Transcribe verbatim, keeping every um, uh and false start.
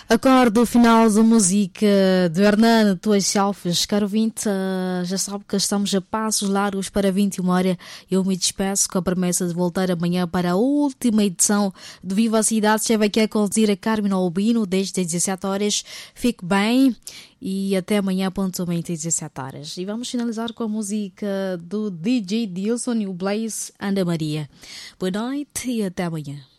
Acordo final da música do Hernando, tuas selfies, caro ouvinte, uh, já sabe que estamos a passos largos para vinte e uma horas. Eu me despeço com a promessa de voltar amanhã para a última edição de Viva a Cidade. Já vai aqui a conduzir a Carmen Albino desde as dezessete horas. Fique bem e até amanhã pontualmente às dezessete horas. E vamos finalizar com a música do D J Dilson e o Blaze Ana Maria. Boa noite e até amanhã.